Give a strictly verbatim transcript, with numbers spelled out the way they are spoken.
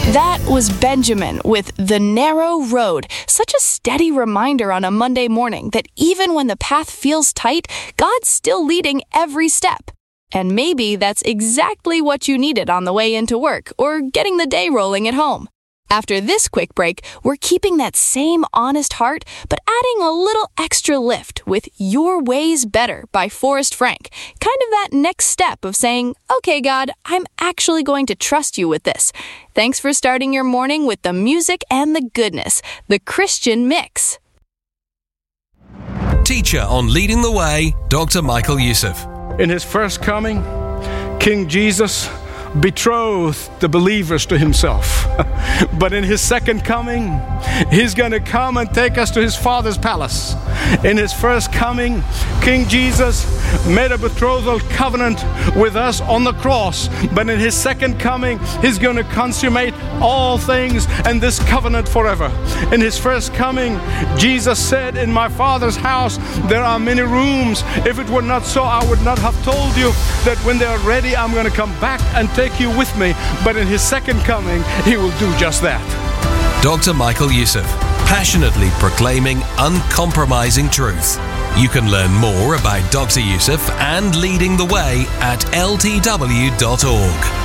That was Benjamin with The Narrow Road. Such a steady reminder on a Monday morning that even when the path feels tight, God's still leading every step. And maybe that's exactly what you needed on the way into work or getting the day rolling at home. After this quick break, we're keeping that same honest heart, but adding a little extra lift with Your Ways Better by Forrest Frank. Kind of that next step of saying, okay, God, I'm actually going to trust you with this. Thanks for starting your morning with the music and the goodness, the Christian Mix. Teacher on Leading the Way, Doctor Michael Youssef. In his first coming, King Jesus betrothed the believers to himself. But in his second coming, he's going to come and take us to his Father's palace. In his first coming, King Jesus made a betrothal covenant with us on the cross. But in his second coming, he's going to consummate all things and this covenant forever. In his first coming, Jesus said, in my Father's house there are many rooms. If it were not so, I would not have told you that when they are ready, I'm going to come back and take you with me. But in his second coming, he will do just that. Doctor Michael Youssef, passionately proclaiming uncompromising truth. You can learn more about Doctor Youssef and Leading the Way at L T W dot org.